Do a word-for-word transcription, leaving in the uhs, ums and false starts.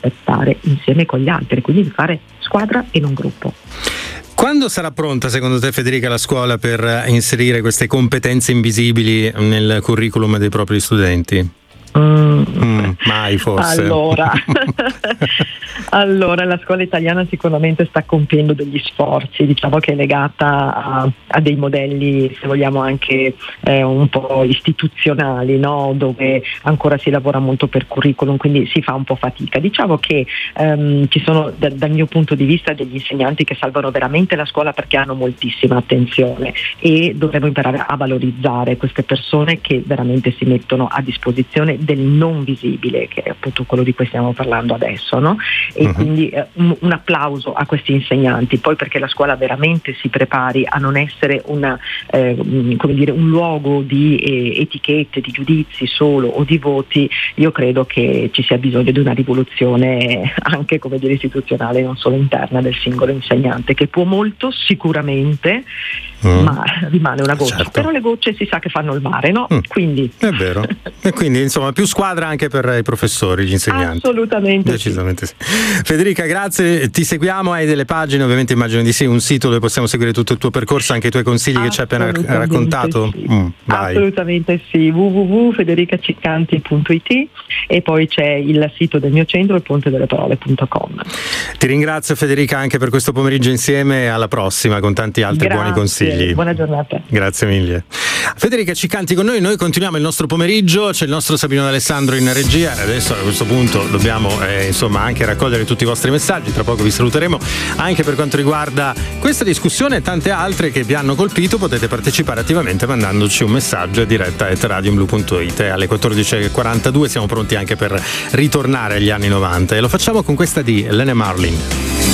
per stare insieme con gli altri, quindi di fare squadra e non gruppo. Quando sarà pronta secondo te, Federica, la scuola per inserire queste competenze invisibili nel curriculum dei propri studenti? Mm. Mm, mai forse. Allora, allora la scuola italiana sicuramente sta compiendo degli sforzi, diciamo che è legata a, a dei modelli, se vogliamo anche eh, un po' istituzionali, no? Dove ancora si lavora molto per curriculum, quindi si fa un po' fatica. Diciamo che ehm, ci sono da, dal mio punto di vista degli insegnanti che salvano veramente la scuola perché hanno moltissima attenzione, e dovremmo imparare a valorizzare queste persone che veramente si mettono a disposizione del non visibile, che è appunto quello di cui stiamo parlando adesso, no? E uh-huh. quindi eh, un, un applauso a questi insegnanti, poi perché la scuola veramente si prepari a non essere una, eh, come dire, un luogo di eh, etichette, di giudizi solo o di voti. Io credo che ci sia bisogno di una rivoluzione anche, come dire, istituzionale, non solo interna del singolo insegnante, che può molto sicuramente, mm. ma rimane una goccia. Certo. Però le gocce si sa che fanno il mare, no? Mm. Quindi è vero. E quindi insomma più squadra anche per i professori, gli insegnanti. Assolutamente. Decisamente sì. sì. Federica, grazie, ti seguiamo, hai delle pagine, ovviamente immagino di sì, un sito dove possiamo seguire tutto il tuo percorso, anche i tuoi consigli che ci hai appena raccontato. Sì. Mm, Assolutamente sì, w w w punto federica ciccanti punto i t, e poi c'è il sito del mio centro, il ponte delle parole punto com. Ti ringrazio, Federica, anche per questo pomeriggio insieme, alla prossima con tanti altri Grazie. buoni consigli. Buona giornata. Grazie mille. Federica Ciccanti con noi, noi continuiamo il nostro pomeriggio, c'è il nostro Sabino D'Alessandro in regia e adesso a questo punto dobbiamo eh, insomma anche raccogliere tutti i vostri messaggi, tra poco vi saluteremo. Anche per quanto riguarda questa discussione e tante altre che vi hanno colpito, potete partecipare attivamente mandandoci un messaggio a diretta at radioblu punto it. Alle quattordici e quarantadue siamo pronti anche per ritornare agli anni novanta e lo facciamo con questa di Lene Marlin.